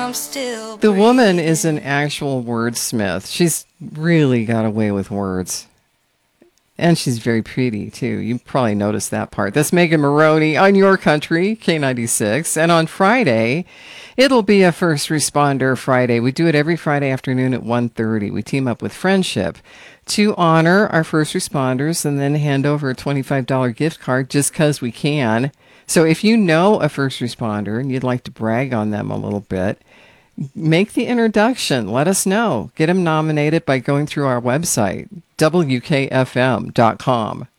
I'm still The woman breathing. is an actual wordsmith. She's really got away with words. And she's very pretty, too. You probably noticed that part. That's Megan Maroney on Your Country, K96. And on Friday, it'll be a First Responder Friday. We do it every Friday afternoon at 1:30. We team up with Friendship to honor our first responders and then hand over a $25 gift card just because we can. So if you know a first responder and you'd like to brag on them a little bit, make the introduction. Let us know. Get them nominated by going through our website, wkfm.com.